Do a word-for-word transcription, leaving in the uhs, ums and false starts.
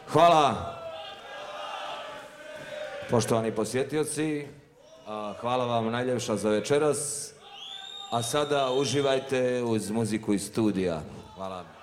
Hvala. Poštovani posjetioci, hvala vam najljepša za večeras. A sada uživajte uz muziku iz studija. Hvala.